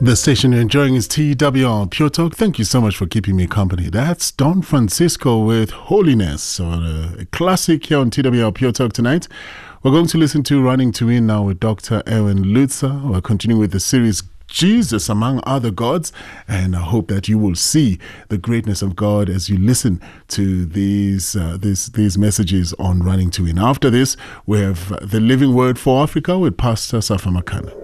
The station you're enjoying is TWR Pure Talk. Thank you so much for keeping me company. That's Don Francisco with Holiness, or a classic here on TWR Pure Talk tonight. We're going to listen to Running to Win now with Dr. Erwin Lutzer. We're continuing with the series Jesus Among Other Gods, and I hope that you will see the greatness of God as you listen to these messages on Running to Win. After this, we have the Living Word for Africa with Pastor Safa Makana.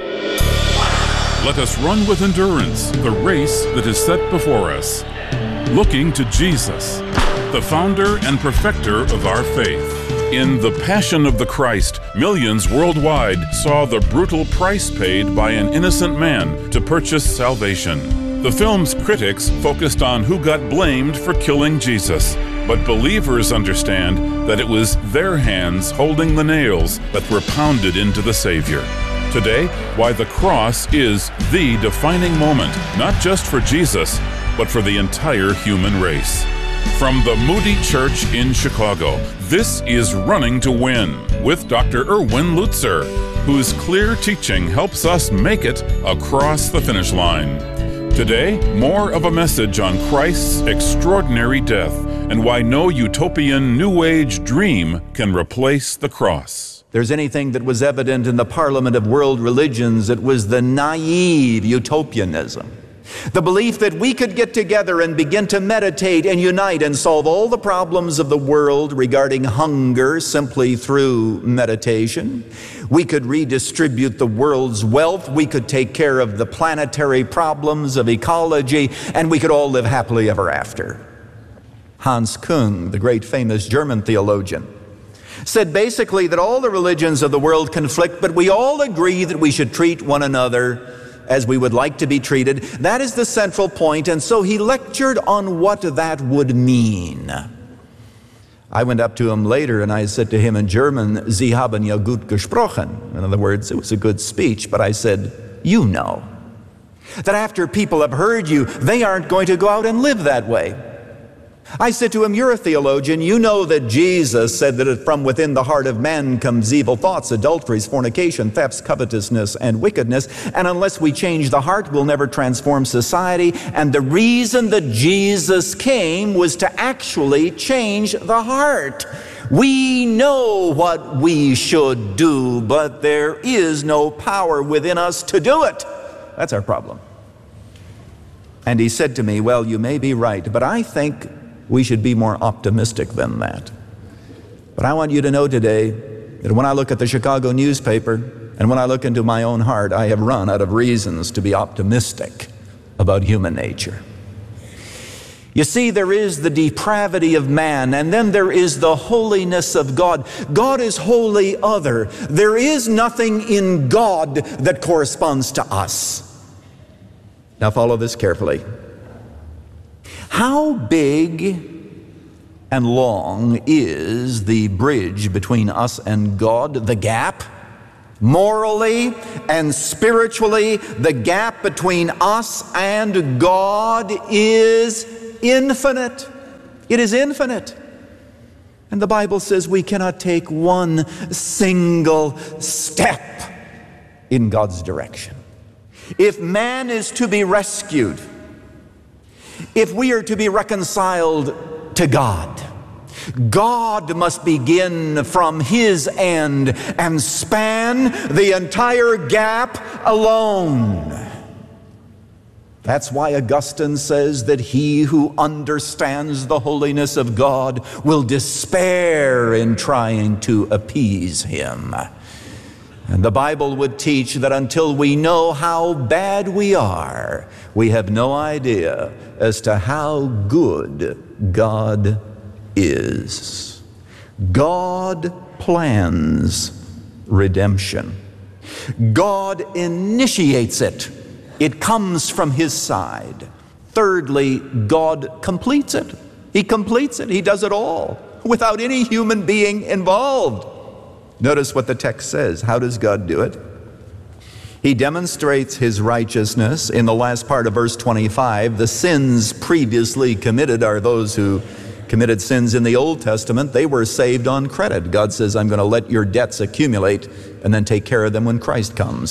Let us run with endurance the race that is set before us, looking to Jesus, the founder and perfecter of our faith. In The Passion of the Christ, millions worldwide saw the brutal price paid by an innocent man to purchase salvation. The film's critics focused on who got blamed for killing Jesus, but believers understand that it was their hands holding the nails that were pounded into the Savior. Today, why the cross is the defining moment, not just for Jesus, but for the entire human race. From the Moody Church in Chicago, this is Running to Win with Dr. Erwin Lutzer, whose clear teaching helps us make it across the finish line. Today, more of a message on Christ's extraordinary death and why no utopian New Age dream can replace the cross. There's anything that was evident in the Parliament of World Religions, it was the naive utopianism. The belief that we could get together and begin to meditate and unite and solve all the problems of the world regarding hunger simply through meditation. We could redistribute the world's wealth. We could take care of the planetary problems of ecology, and we could all live happily ever after. Hans Küng, the great famous German theologian, said basically that all the religions of the world conflict, but we all agree that we should treat one another as we would like to be treated. That is the central point, and so he lectured on what that would mean. I went up to him later and I said to him in German, Sie haben ja gut gesprochen. In other words, it was a good speech, but I said, you know, that after people have heard you, they aren't going to go out and live that way. I said to him, you're a theologian, you know that Jesus said that from within the heart of man comes evil thoughts, adulteries, fornication, thefts, covetousness, and wickedness, and unless we change the heart, we'll never transform society. And the reason that Jesus came was to actually change the heart. We know what we should do, but there is no power within us to do it. That's our problem. And he said to me, well, you may be right, but I think we should be more optimistic than that. But I want you to know today that when I look at the Chicago newspaper and when I look into my own heart, I have run out of reasons to be optimistic about human nature. You see, there is the depravity of man, and then there is the holiness of God. God is wholly other. There is nothing in God that corresponds to us. Now follow this carefully. How big and long is the bridge between us and God, the gap? Morally and spiritually, the gap between us and God is infinite. It is infinite. And the Bible says we cannot take one single step in God's direction. If man is to be rescued, if we are to be reconciled to God, God must begin from His end and span the entire gap alone. That's why Augustine says that he who understands the holiness of God will despair in trying to appease Him. And the Bible would teach that until we know how bad we are, we have no idea as to how good God is. God plans redemption. God initiates it. It comes from His side. Thirdly, God completes it. He completes it. He does it all without any human being involved. Notice what the text says. How does God do it? He demonstrates His righteousness in the last part of verse 25. The sins previously committed are those who committed sins in the Old Testament. They were saved on credit. God says, I'm going to let your debts accumulate and then take care of them when Christ comes.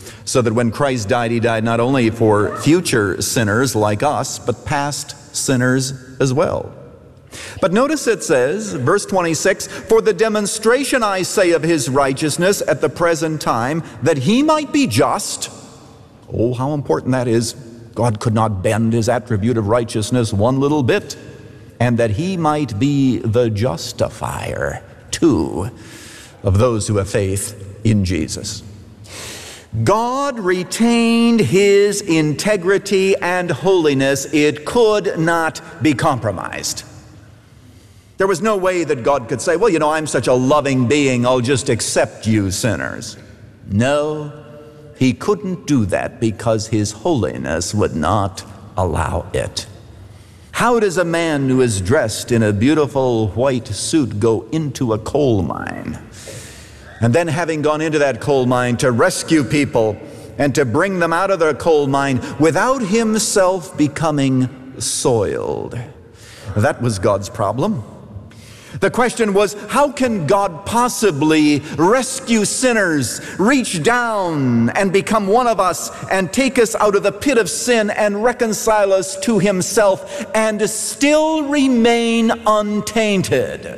So that when Christ died, he died not only for future sinners like us, but past sinners as well. But notice it says, verse 26, "For the demonstration, I say, of his righteousness at the present time, that he might be just." Oh, how important that is. God could not bend his attribute of righteousness one little bit. "And that he might be the justifier, too, of those who have faith in Jesus." God retained his integrity and holiness. It could not be compromised. There was no way that God could say, "Well, I'm such a loving being, I'll just accept you sinners." No, he couldn't do that because his holiness would not allow it. How does a man who is dressed in a beautiful white suit go into a coal mine? And then, having gone into that coal mine to rescue people and to bring them out of their coal mine without himself becoming soiled? That was God's problem. The question was, how can God possibly rescue sinners, reach down and become one of us and take us out of the pit of sin and reconcile us to himself and still remain untainted?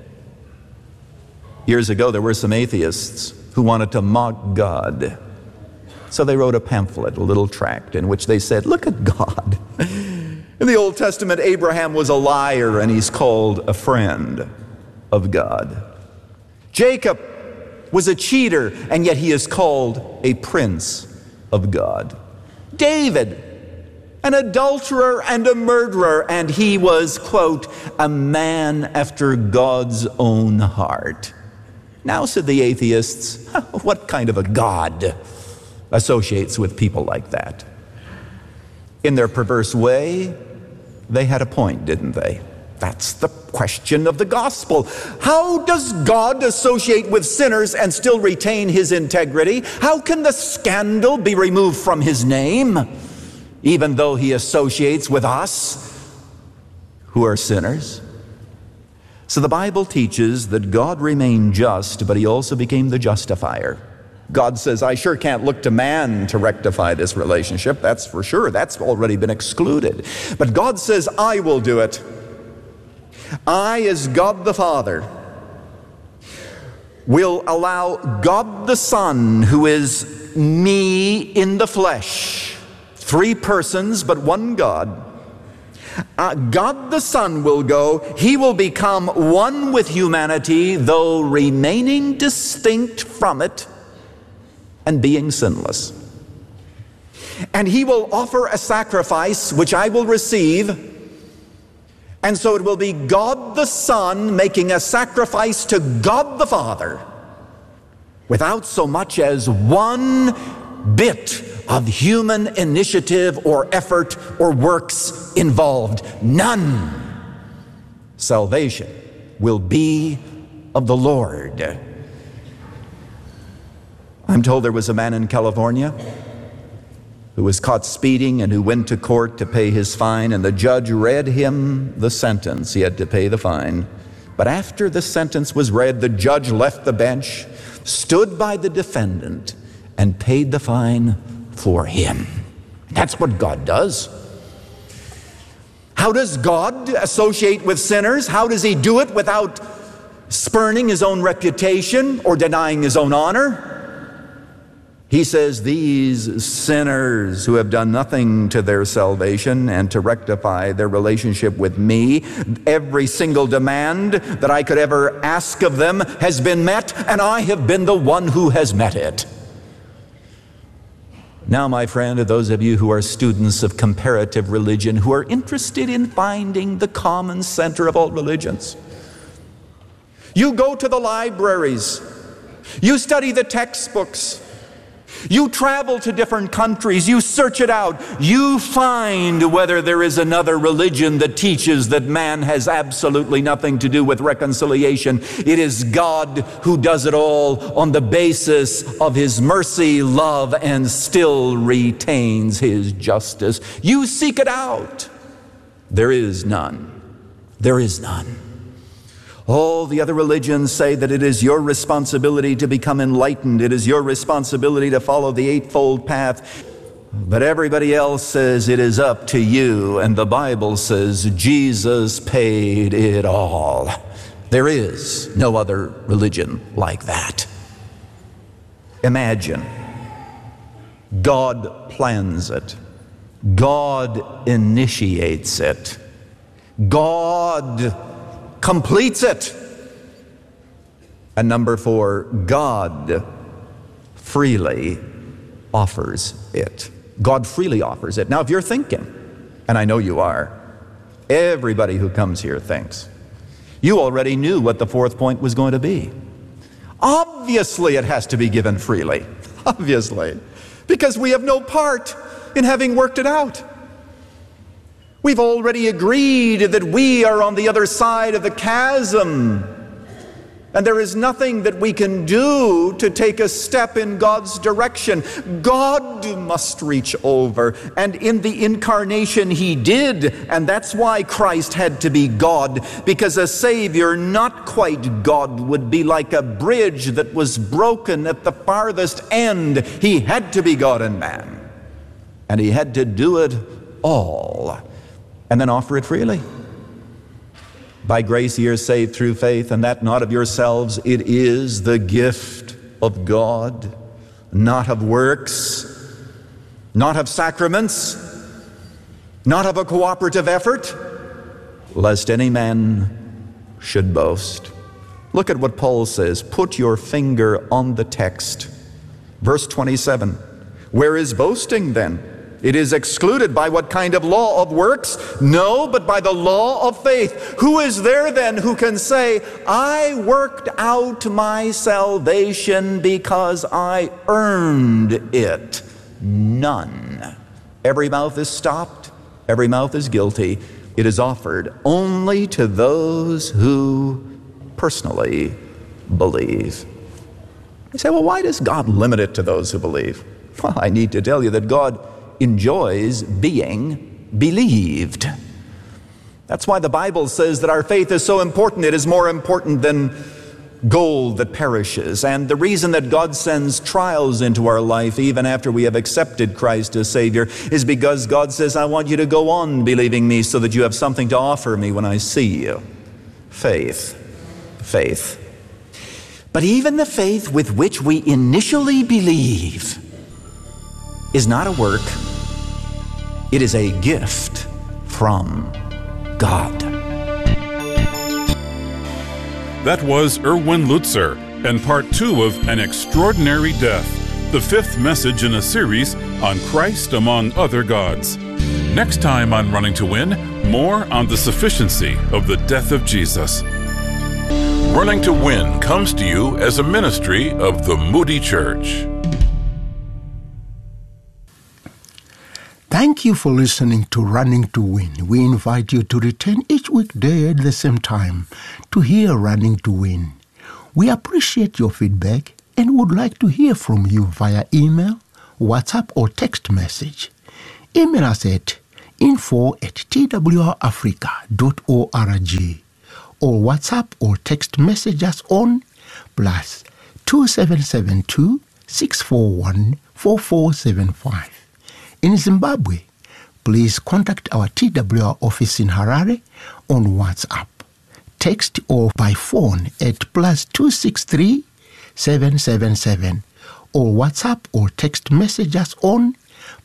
Years ago, there were some atheists who wanted to mock God. So they wrote a pamphlet, a little tract, in which they said, "Look at God. In the Old Testament, Abraham was a liar, and he's called a friend of God. Jacob was a cheater, and yet he is called a prince of God. David, an adulterer and a murderer, and he was, quote, a man after God's own heart." Now, said the atheists, what kind of a God associates with people like that? In their perverse way, they had a point, didn't they? That's the question of the gospel. How does God associate with sinners and still retain his integrity? How can the scandal be removed from his name, even though he associates with us who are sinners? So the Bible teaches that God remained just, but he also became the justifier. God says, "I sure can't look to man to rectify this relationship. That's for sure. That's already been excluded. But God says, I will do it. I, as God the Father, will allow God the Son, who is me in the flesh, three persons but one God. God the Son will go. He will become one with humanity, though remaining distinct from it and being sinless. And he will offer a sacrifice which I will receive. And so it will be God the Son making a sacrifice to God the Father without so much as one bit of human initiative or effort or works involved. None. Salvation will be of the Lord. I'm told there was a man in California who was caught speeding and who went to court to pay his fine, and the judge read him the sentence. He had to pay the fine. But after the sentence was read, the judge left the bench, stood by the defendant, and paid the fine for him. That's what God does. How does God associate with sinners? How does he do it without spurning his own reputation or denying his own honor? He says, these sinners who have done nothing to their salvation and to rectify their relationship with me, every single demand that I could ever ask of them has been met, and I have been the one who has met it. Now, my friend, to those of you who are students of comparative religion, who are interested in finding the common center of all religions, you go to the libraries, you study the textbooks, you travel to different countries, you search it out, you find whether there is another religion that teaches that man has absolutely nothing to do with reconciliation. It is God who does it all on the basis of his mercy, love, and still retains his justice. You seek it out. There is none. There is none. All the other religions say that it is your responsibility to become enlightened. It is your responsibility to follow the eightfold path. But everybody else says it is up to you, and the Bible says Jesus paid it all. There is no other religion like that. Imagine, God plans it. God initiates it. God completes it. And number 4, God freely offers it. God freely offers it. Now, if you're thinking, and I know you are, everybody who comes here thinks, you already knew what the 4th point was going to be. Obviously, it has to be given freely. Obviously. Because we have no part in having worked it out. We've already agreed that we are on the other side of the chasm, and there is nothing that we can do to take a step in God's direction. God must reach over, and in the incarnation He did, and that's why Christ had to be God, because a Savior not quite God would be like a bridge that was broken at the farthest end. He had to be God and man, and He had to do it all, and then offer it freely. By grace ye are saved through faith, and that not of yourselves. It is the gift of God, not of works, not of sacraments, not of a cooperative effort, lest any man should boast. Look at what Paul says. Put your finger on the text. Verse 27. Where is boasting then? It is excluded by what kind of law of works? No, but by the law of faith. Who is there then who can say, I worked out my salvation because I earned it? None. Every mouth is stopped. Every mouth is guilty. It is offered only to those who personally believe. You say, well, why does God limit it to those who believe? Well, I need to tell you that God enjoys being believed. That's why the Bible says that our faith is so important. It is more important than gold that perishes. And the reason that God sends trials into our life even after we have accepted Christ as Savior is because God says, I want you to go on believing me so that you have something to offer me when I see you. Faith. Faith. But even the faith with which we initially believe is not a work. It is a gift from God. That was Erwin Lutzer and part 2 of An Extraordinary Death, the 5th message in a series on Christ among other gods. Next time on Running to Win, more on the sufficiency of the death of Jesus. Running to Win comes to you as a ministry of the Moody Church. Thank you for listening to Running to Win. We invite you to return each weekday at the same time to hear Running to Win. We appreciate your feedback and would like to hear from you via email, WhatsApp, or text message. Email us at info@twrafrica.org or WhatsApp or text message us on +2772 641 4475. In Zimbabwe, please contact our TWR office in Harare on WhatsApp, text or by phone at +263 777 or WhatsApp or text message us on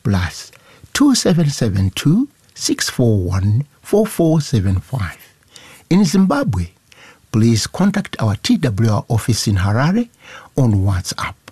+2772 641 4475. In Zimbabwe, please contact our TWR office in Harare on WhatsApp,